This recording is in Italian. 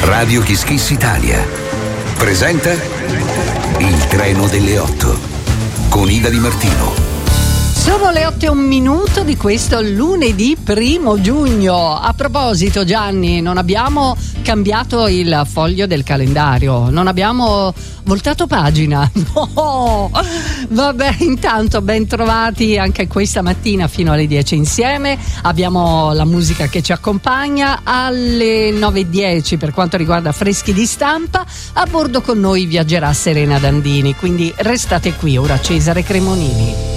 Radio Kiss Kiss Italia presenta Il treno delle 8 con Ida Di Martino. Sono le 8:01 di questo lunedì 1 giugno. A proposito, Gianni, non abbiamo cambiato il foglio del calendario, non abbiamo voltato pagina. No! Vabbè, intanto ben trovati anche questa mattina fino alle 10 insieme. Abbiamo la musica che ci accompagna alle 9:10 per quanto riguarda Freschi di Stampa. A bordo con noi viaggerà Serena Dandini, quindi restate qui. Ora Cesare Cremonini.